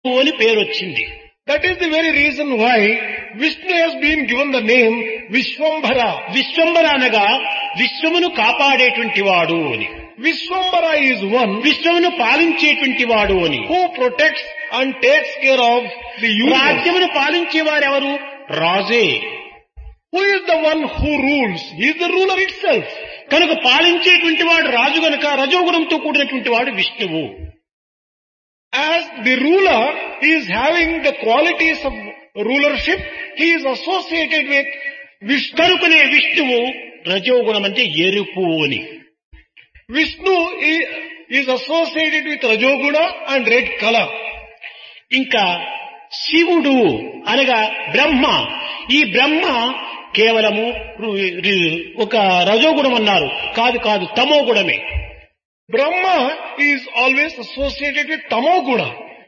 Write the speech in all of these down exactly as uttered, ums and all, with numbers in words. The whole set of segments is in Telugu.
అని పేరు వచ్చింది. That is the very reason why Vishnu has been given the name Vishwambara. Vishwambhara అనగా విశ్వమును కాపాడేటువంటి వాడు అని. Vishwambara is one విశ్వమును పాలించేటువంటి వాడు అని. who protects and takes care of the universe. రాజ్యమును పాలించేవారు ఎవరు? రాజే. Who is the one who rules? He is the ruler itself. కనుక పాలించేటువంటి వాడు రాజు గనుక రజోగుణంతో కూడినటువంటి వాడు విష్ణువు. As the ruler is having the qualities of rulership, he is associated with Vishnu. కనుకనే విష్ణువు రజోగుణం అంటే ఎరుపు అని. Vishnu is, is associated with Rajoguna and red color. ఇంకా శివుడు అనగా బ్రహ్మ. ఈ బ్రహ్మ కేవలము రు- రు- ఒక రజోగుణం అన్నారు. కాదు కాదు తమో గుణమే. Brahma is always associated with Tamoguna.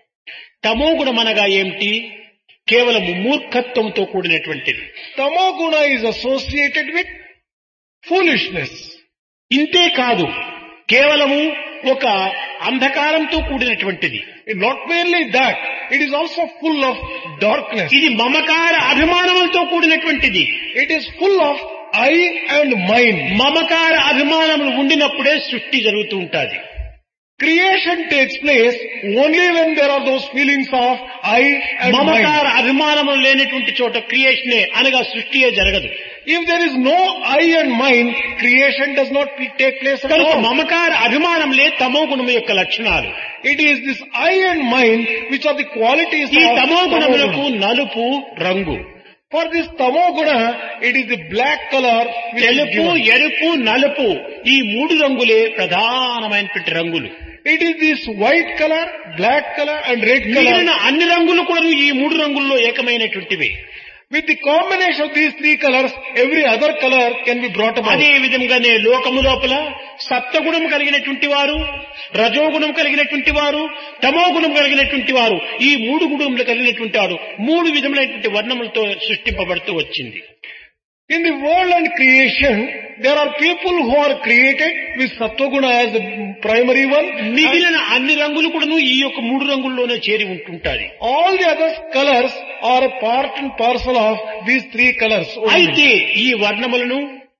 తమో గుణం అనగా ఏమిటి? కేవలము మూర్ఖత్వంతో కూడినటువంటిది. Tamoguna is associated with foolishness. ఇంతే కాదు, కేవలము ఒక అంధకారంతో కూడినటువంటిది. Not merely that, it is also full of darkness. ఇది మమకార అభిమానములతో కూడినటువంటిది. It is full of I and mine. మమకార అభిమానములు ఉండినప్పుడే సృష్టి జరుగుతూ ఉంటుంది. Creation takes place only when there are those feelings of I and mine. మమకార అభిమానములు లేనటువంటి చోట క్రియేషనే అనగా సృష్టియే జరగదు. If there is no I and mine, creation does not take place at కనుక all. మమకార అభిమానములే తమో గుణము యొక్క లక్షణాలు. It is this I and mine which are the qualities ఈ of తమో గుణములకు Tamoguna. నలుపు రంగు, For this Tamoguna, it is the black color which is తెలుపు, given. ఎరుపు, నలుపు ఈ మూడు రంగులే ప్రధానమైనటువంటి రంగులు. It is this white color, black color and red మిగిలిన color. అన్ని రంగులు కూడా ఈ మూడు రంగుల్లో ఏకమైనటువంటివి. With the combination of these three colors, every other color can be brought about. అదే విధంగానే లోకము లోపల సప్తగుణం కలిగినటువంటి వారు, రజోగుణం కలిగినటువంటి వారు, తమోగుణం కలిగినటువంటి వారు, ఈ మూడు గుణములు కలిగినటువంటి వారు మూడు విధములైనటువంటి వర్ణములతో సృష్టింపబడుతూ వచ్చింది. In the world and creation, there are people who are created with Sattva-guna as the primary one. మిగిలిన అన్ని రంగులు కూడాను ఈ యొక్క మూడు రంగుల్లోనే చేరి ఉంటుంటాయి. All the other colors are a part and parcel of these three colors only. అయితే ఈ వర్ణములను,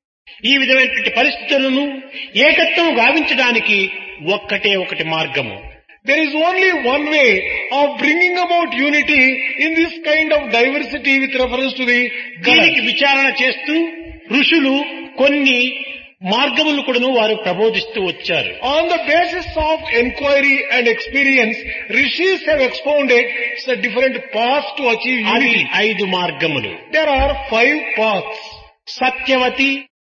ఈ విధమైనటువంటి పరిస్థితులను ఏకత్వం గావించడానికి ఒక్కటే ఒకటి మార్గము. There is only one way of bringing about unity in this kind of diversity with reference to the దీనికి colors. విచారణ చేస్తూ ఋషులు కొన్ని మార్గములు కూడాను వారు ప్రబోధిస్తూ వచ్చారు. On the basis of inquiry and experience, rishis have expounded the different paths to achieve అవి unity. ఐదు మార్గములు. There are five paths. Satyavathi,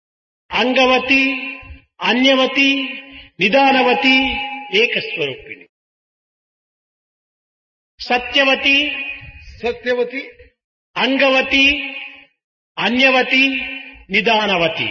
Angavati, అన్యవతి, నిదానవతి, ఏకస్వరూపిణి. Satyavathi, Satyavati, Angavati, అన్యవతి, నిదానవతి.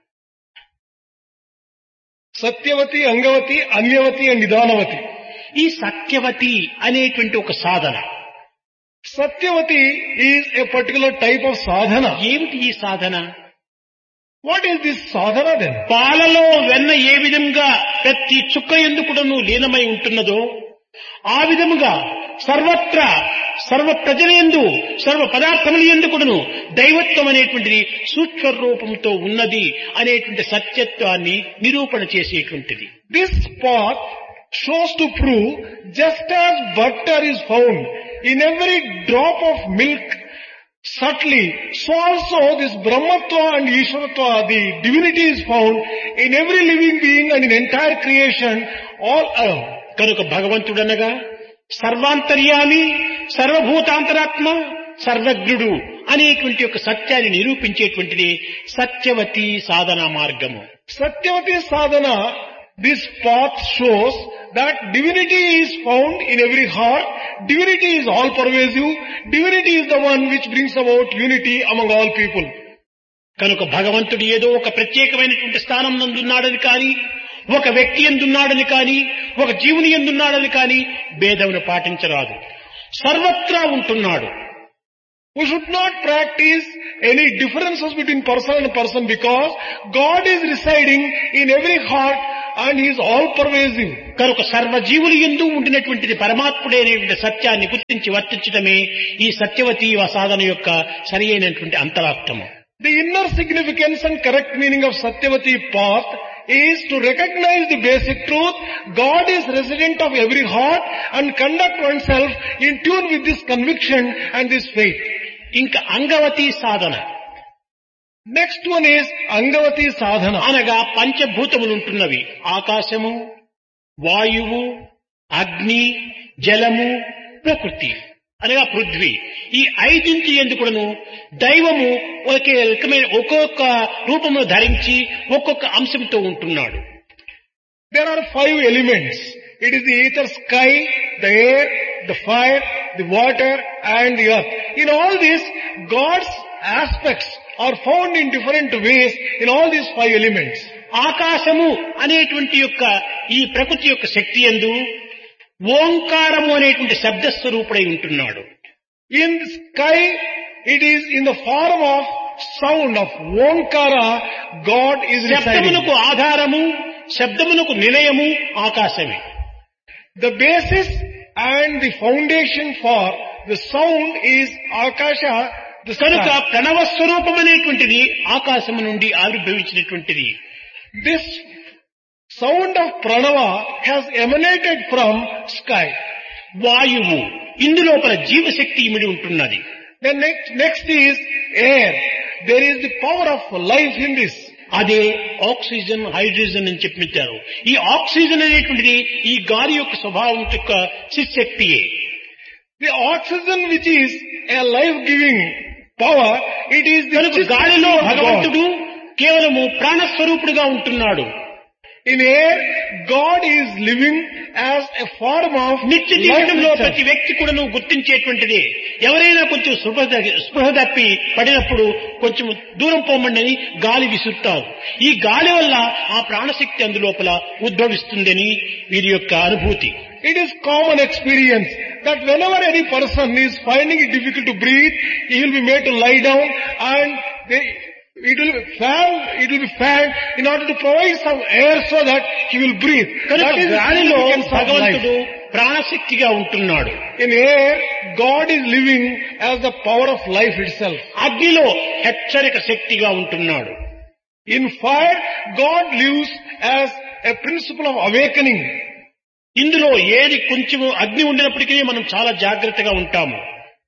Satyavati, Angavati, Anyavati and Nidanavati. ఈ సత్యవతి అనేటువంటి ఒక సాధన. Satyavati is a particular type of sadhana. ఏమిటి ఈ సాధన? What is this sadhana then? పాలలో వెన్న ఏ విధంగా ప్రతి చుక్క ఎందుకుడను లీనమై ఉంటున్నదో ఆ విధముగా సర్వత్రా సర్వ ప్రజలందు సర్వ పదార్థముల ఎందుకుడను దైవత్వం అనేటువంటిది సూక్ష్మ రూపంతో ఉన్నది అనేటువంటి సత్యత్వాన్ని నిరూపణ చేసేటువంటిది. This path shows to prove just as butter is found in every drop of milk subtly, so also this Brahmatva and Ishwaratva, the divinity is found in every living being and in entire creation all around. కనుక భగవంతుడనగా సర్వాంతర్యామి, సర్వభూతాంతరాత్మ, సర్వజ్ఞుడు అనేటువంటి ఒక సత్యాన్ని నిరూపించేటువంటిది సత్యవతి సాధనా మార్గము. Satyavati sadhana, this path shows that divinity is found in every heart, divinity is all pervasive, divinity is the one which brings about unity among all people. కనుక భగవంతుడు ఏదో ఒక ప్రత్యేకమైనటువంటి స్థానం నందున్నాడని కానీ, ఒక వ్యక్తి ఎందున్నాడని కానీ, ఒక జీవుని ఎందున్నాడని కానీ భేదమును పాటించరాదు. సర్వత్రా ఉంటున్నాడు. We should not practice any differences between person and person because God is residing in every heart and He is all pervasive. కనుక సర్వజీవులు యందు ఉండినటువంటిది పరమాత్ముడే అనేటువంటి సత్యాన్ని గుర్తించి వర్తించడమే ఈ సత్యవతి సాధన యొక్క సరి అయినటువంటి అంతరార్థము. The inner significance and correct meaning of Satyavati path is to recognize the basic truth. God is resident of every heart and conduct oneself in tune with this conviction and this faith. ఇంకా అంగవతి సాధన. Next one is Angavati sadhana. అనగా పంచభూతములు ఉంటున్నవి. ఆకాశము, వాయువు, అగ్ని, జలము, ప్రకృతి అనగా పృథ్వీ. ఈ ఐదింటి ఎందుకును దైవము ఒకే రకమైన ఒక్కొక్క రూపమును ధరించి ఒక్కొక్క అంశంతో ఉంటున్నాడు. There are five elements. It is the ether sky, the air, the fire, the water and the earth. In all these, God's aspects are found in different ways in all these five elements. ఆకాశము అనేటువంటి యొక్క ఈ ప్రకృతి యొక్క శక్తి యందు ఓంకారము అనేటువంటి శబ్దస్వరూపుడై ఉంటున్నాడు. In the sky, it is in the form of sound of Omkara, God is residing. శబ్దమునకు ఆధారము, శబ్దమునకు నిలయము ఆకాశమే. The basis and the foundation for the sound is Akasha, the కనుక sky. ప్రణవ స్వరూపం అనేటువంటిది ఆకాశము నుండి ఆవిర్భవించినటువంటిది. This sound of Pranava has emanated from sky. వాయువు ఇందులోపల జీవశక్తి ఇమిడి ఉంటున్నది. Then next, next is air. There is the power of life in this. అదే ఆక్సిజన్, హైడ్రోజన్ అని చెప్పిచ్చారు. ఈ ఆక్సిజన్ అనేటువంటిది ఈ గాలి యొక్క స్వభావం యొక్క శక్తియే. The oxygen which is a life-giving power, it is the కనుక గాలిలో భగవంతుడు కేవలము ప్రాణస్వరూపుడుగా ఉంటున్నాడు. In air, God is living as a form of నిత్య life జీవితంలో itself. ప్రతి వ్యక్తి కూడా గుర్తించేటువంటిది. ఎవరైనా కొంచెం స్పృహ తగ్గి- స్పృహ తప్పి పడినప్పుడు కొంచెం దూరం పోమండి గాలి విసురుతారు. ఈ గాలి వల్ల ఆ ప్రాణశక్తి అందులోపల ఉద్భవిస్తుందని వీరి యొక్క అనుభూతి. It is common experience that whenever any person is finding it difficult to breathe, he will be made to lie down and they, it will be fan, it will be fanned in order to provide some air so that he will breathe. కనుక That is the గాలిలో significance of భగవంతుడు life. ప్రాణశక్తిగా ఉంటున్నాడు. In air, God is living as the power of life itself. అగ్నిలో హెచ్చరిక శక్తిగా ఉంటున్నాడు. In fire, God lives as a principle of awakening. ఇందులో ఏది కొంచెం అగ్ని ఉండినప్పటికీ మనం చాలా జాగ్రత్తగా ఉంటాము.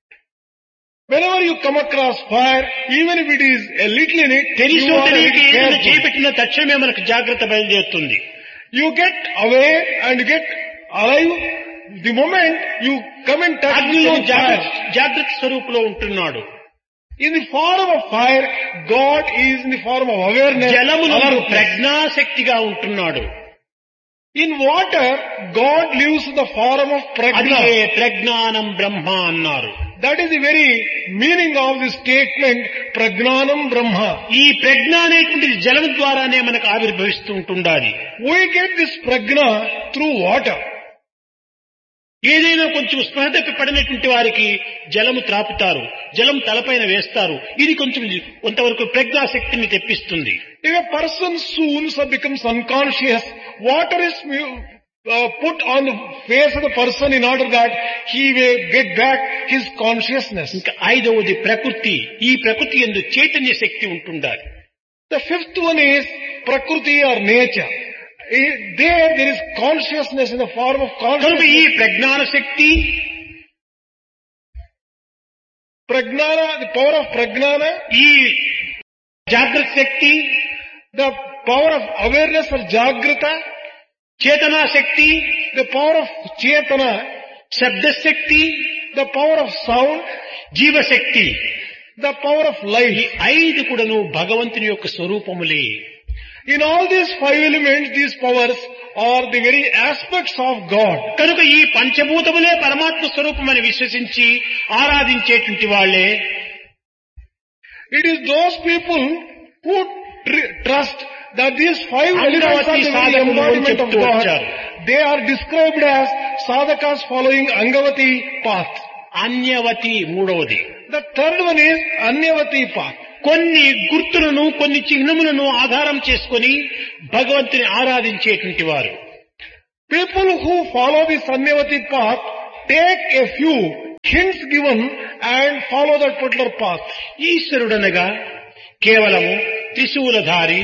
Whenever you come across fire, even if it is a little in it, తెలిసి you are a తెలియక little ఏదైనా careful. చేపెట్టిన తక్షణమే మనకు జాగ్రత్త బయలుదేరుతుంది. You get aware and you get alive the moment you come in touch with అగ్నిలో any జాగ్రత్త fire. జాగ్రత్త స్వరూపులో ఉంటున్నాడు. In the form of fire, God is in the form of awareness. జలములో alertness. ప్రజ్ఞాశక్తిగా ఉంటున్నాడు. In water, God lives in the form of అదే prajna. ప్రజ్ఞానం బ్రహ్మ అన్నారు. That is the very meaning of the statement, Prajnanam Brahma. ఈ ప్రజ్ఞ అనేటువంటిది జలం ద్వారానే మనకు ఆవిర్భవిస్తూ ఉంటుండాలి. We get this prajna through water. ఏదైనా కొంచెం స్పృహ తప్పి పడినటువంటి వారికి జలము త్రాపుతారు, జలం తలపైన వేస్తారు. ఇది కొంచెం కొంతవరకు ప్రజ్ఞాశక్తిని తెప్పిస్తుంది. If a person soon so becomes unconscious, water is uh, put on the face of the person in order that he may get back his consciousness. ఇంకా ఐదవది ప్రకృతి. ఈ ప్రకృతి యందు చైతన్య శక్తి ఉంటుండాలి. The fifth one is Prakriti or nature. Eh, There, there is consciousness in the form of కనుక ఈ consciousness. ప్రజ్ఞాన Shakti, Prajnana, the power of Prajnana, ఈ జాగ్రత్త శక్తి, the power of awareness or Jagrata, చేతనా Shakti, the power of Chetana, శబ్దశక్తి, the power of sound, జీవశక్తి, the power of ఈ life. ఐదు కూడాను భగవంతుని యొక్క స్వరూపములే. In all these five elements, these powers are the very aspects of God. కనుక ఈ పంచభూతములే పరమాత్మ స్వరూపమని విశ్వసించి ఆరాధించేటువంటి వాళ్ళే It is those people who tr- trust that these five elements are the very సాధకులు embodiment of చెప్తూ God. వచ్చారు. They are described as sadhakas following Angavati path. అన్యవతి మూడవది. The third one is Anyavati path. కొన్ని గుర్తులను కొన్ని చిహ్నములను ఆధారం చేసుకొని భగవంతుని ఆరాధించేటువంటి వారు. People who follow the Sanyavati path take a few hints given and follow that particular path. ఈశ్వరుడనగా కేవలము త్రిశూలధారి,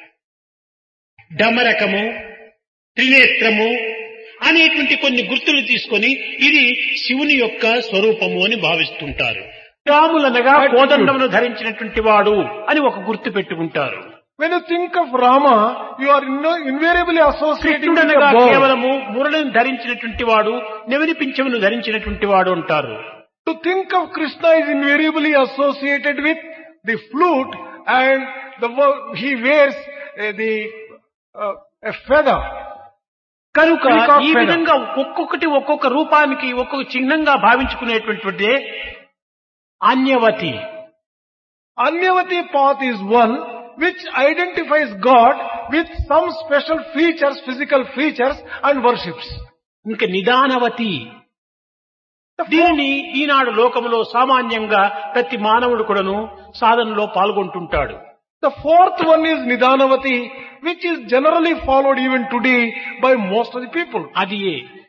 డమరకము, త్రినేత్రము అనేటువంటి కొన్ని గుర్తులు తీసుకొని ఇది శివుని యొక్క స్వరూపము అని భావిస్తుంటారు. రాములనగా కోదండమును ధరించినటువంటి వాడు అని ఒక గుర్తు పెట్టుకుంటారు. When you think of Rama, you are invariably associating with కృష్ణుడనగా the bow. కేవలము మురళిని ధరించినటువంటి వాడు, నెవరి పింఛమును ధరించినటువంటి వాడు అంటారు. To think of Krishna is invariably associated with the flute and the wo- he wears uh, the uh, a feather. కనుక Peacock ఈ feather. విధంగా ఒక్కొక్కటి ఒక్కొక్క రూపానికి ఒక్కొక్క చిహ్నంగా భావించుకునేటువంటిదే అన్యవతి. Anyavati path is one which identifies God with some special features, physical features and worships. ఇంకా నిదానవతి, దీనిని ఈనాడు లోకములో సామాన్యంగా ప్రతి మానవుడు కూడాను సాధనలో పాల్గొంటుంటాడు. The fourth one is Nidanavati, which is generally followed even today by most of the people. అది ఏ